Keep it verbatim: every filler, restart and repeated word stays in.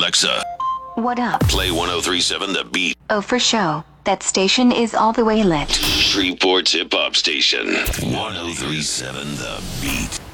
Alexa, What up? play one oh three point seven The Beat. Oh, for show. That station is all the way lit. Shreveport's hip hop station. one oh three point seven The Beat.